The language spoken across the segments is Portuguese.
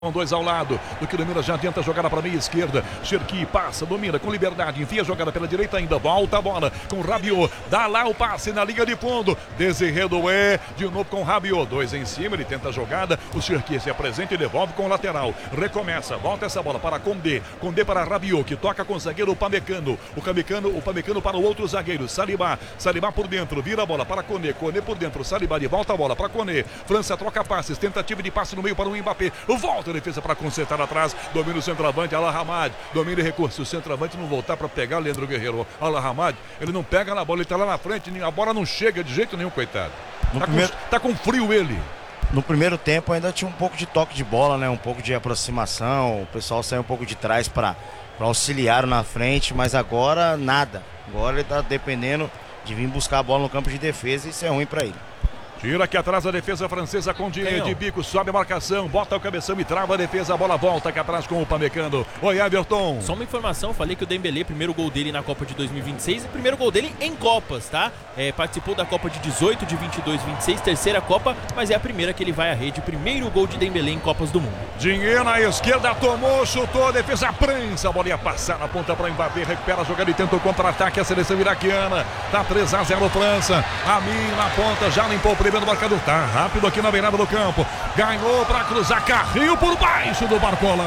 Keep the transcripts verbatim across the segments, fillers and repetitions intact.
Com dois ao lado, do que domina já adianta a jogada para a meia esquerda. Cherki passa, domina com liberdade, enfia a jogada pela direita ainda, volta a bola com Rabiot, dá lá o passe na linha de fundo. Desiré Doué, de novo com Rabiot, dois em cima, ele tenta a jogada, o Cherki se apresenta e devolve com o lateral. Recomeça, volta essa bola para Condé, Condé para Rabiot, que toca com o zagueiro Upamecano. O Upamecano, o Upamecano para o outro zagueiro, Saliba, Saliba por dentro, vira a bola para Condé, Condé por dentro, Saliba de volta a bola para Condé. França troca passes, tentativa de passe no meio para o Mbappé, volta a defesa para consertar atrás, domina o centroavante, Al Hamad, domina e recurso, se o centroavante não voltar para pegar o Leandro Guerreiro, Al Hamad, ele não pega na bola, ele está lá na frente, a bola não chega de jeito nenhum, coitado. Tá, primeiro... com, tá com frio ele. No primeiro tempo ainda tinha um pouco de toque de bola, né? Um pouco de aproximação, o pessoal saiu um pouco de trás para auxiliar na frente, mas agora nada. Agora ele está dependendo de vir buscar a bola no campo de defesa e isso é ruim para ele. Tira aqui atrás a defesa francesa com de, de bico, sobe a marcação, bota o cabeção e trava a defesa, a bola volta aqui atrás com o Upamecano. Oi, Everton. Só uma informação, falei que o Dembélé, primeiro gol dele na Copa de dois mil e vinte e seis, e primeiro gol dele em Copas, tá? É, participou da Copa de dezoito, de vinte e dois, vinte e seis, terceira Copa, mas é a primeira que ele vai à rede, primeiro gol de Dembélé em Copas do Mundo. Dinheiro na esquerda, tomou, chutou, a defesa prensa, a bola ia passar na ponta para Mbappé, recupera a jogada e tenta o contra-ataque, a seleção iraquiana, tá três a zero França, Amin na ponta, já limpou o primeiro marcador, tá rápido aqui na beirada do campo, ganhou para cruzar, carrinho por baixo do Barcola.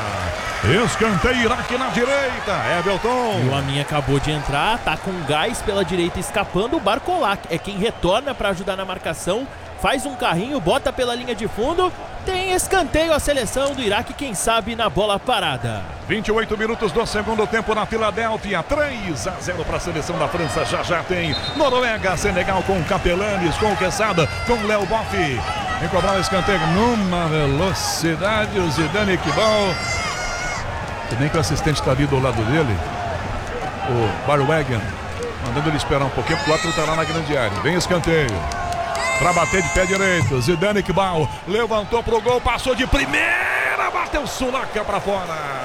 Escanteio Iraque na direita, Everton. E o Amin acabou de entrar, tá com gás pela direita escapando, o Barcola é quem retorna para ajudar na marcação, faz um carrinho, bota pela linha de fundo, tem escanteio a seleção do Iraque, quem sabe na bola parada. vinte e oito minutos do segundo tempo na Filadélfia, três a zero para a seleção da França, já já tem Noruega, Senegal com Capelanes, com Quesada, com Léo Boff. Vem cobrar o escanteio numa velocidade, o Zidane Iqbal. Se bem que o assistente está ali do lado dele, o Barwagen, mandando ele esperar um pouquinho, porque o outro está lá na grande área. Vem escanteio. Para bater de pé direito, Zidane Iqbal levantou pro gol, passou de primeira, bateu Sulaca para fora.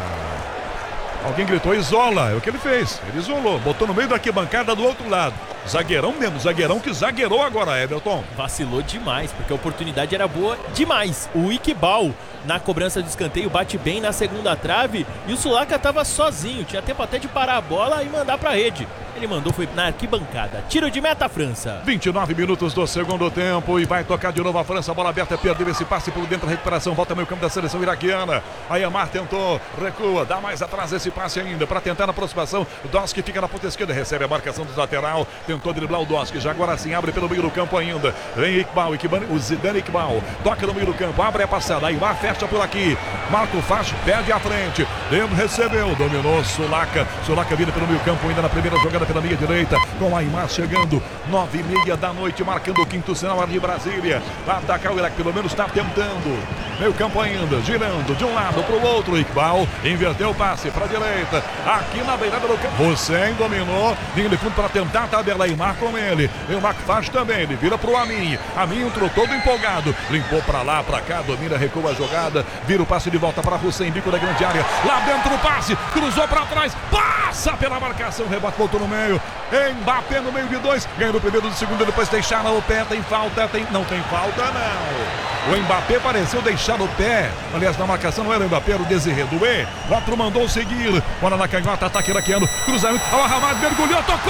Alguém gritou, isola, é o que ele fez, ele isolou, botou no meio da arquibancada do outro lado. Zagueirão mesmo, zagueirão que zagueirou agora, Everton. Vacilou demais, porque a oportunidade era boa demais. O Iqbal, na cobrança de escanteio, bate bem na segunda trave e o Sulaca estava sozinho, tinha tempo até de parar a bola e mandar para a rede. Ele mandou, foi na arquibancada. Tiro de meta, França. vinte e nove minutos do segundo tempo e vai tocar de novo a França. Bola aberta, perdeu esse passe por dentro, a recuperação, volta meio campo da seleção iraquiana. Aí Amar tentou, recua, dá mais atrás esse passe ainda para tentar na aproximação. Doski fica na ponta esquerda, recebe a marcação do lateral. Tentou driblar o Doski, já agora sim abre pelo meio do campo ainda. Vem Iqbal, Iqbal, o Zidane Iqbal. Toca no meio do campo, abre a passada. Aí Amar fecha por aqui. Marco Faz, perde à frente. Dentro recebeu, dominou Sulaca. Sulaca vindo pelo meio campo ainda na primeira jogada pela meia direita, com Aimar chegando, nove e meia da noite, marcando o quinto sinal de Brasília, vai atacar o Iraque, pelo menos está tentando, meio campo ainda, girando de um lado para o outro, Iqbal, inverteu o passe para a direita, aqui na beirada do campo, Hussein dominou, linha de fundo para tentar tabelar, Aimar com ele, e o Marco faz também, ele vira para o Amin, Amin entrou todo empolgado, limpou para lá, para cá, domina, recua a jogada, vira o passe de volta para Hussein, bico da grande área, lá dentro o passe, cruzou para trás, passa pela marcação, rebote, voltou no meio, Mbappé no meio de dois, ganhou o primeiro do segundo, depois deixaram o pé, tem falta, tem, não tem falta não, o Mbappé pareceu deixar o pé, aliás na marcação não era o Mbappé, era o Desiré Doué, o outro mandou seguir, bola na canhota, ataque iraquiano, cruzamento, Al Hamad mergulhou, tocou,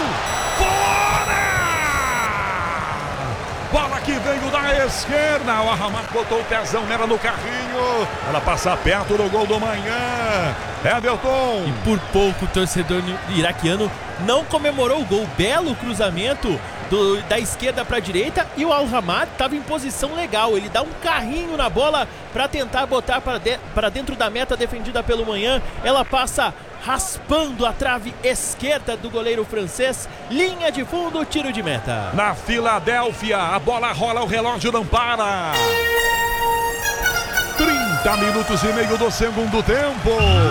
fora! Bola que veio da esquerda, o Hamad botou o pezão nela no carrinho, ela passa perto do gol do manhã, Everton. E por pouco o torcedor iraquiano não comemorou o gol, belo cruzamento do, da esquerda para a direita e o Al Hamad estava em posição legal, ele dá um carrinho na bola para tentar botar para de, dentro da meta defendida pelo Manhã, ela passa raspando a trave esquerda do goleiro francês, linha de fundo, tiro de meta. Na Filadélfia, a bola rola, o relógio não para. trinta minutos e meio do segundo tempo.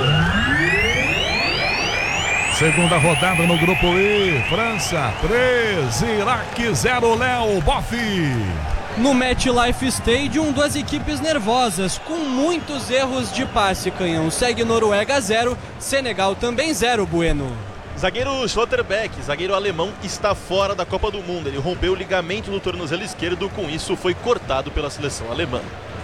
Segunda rodada no grupo E, França três, Iraque zero, Léo Boff. No MetLife Stadium, duas equipes nervosas, com muitos erros de passe. Canhão segue Noruega zero, Senegal também zero, Bueno. Zagueiro Schlotterbeck, zagueiro alemão, está fora da Copa do Mundo. Ele rompeu o ligamento do tornozelo esquerdo, com isso foi cortado pela seleção alemã.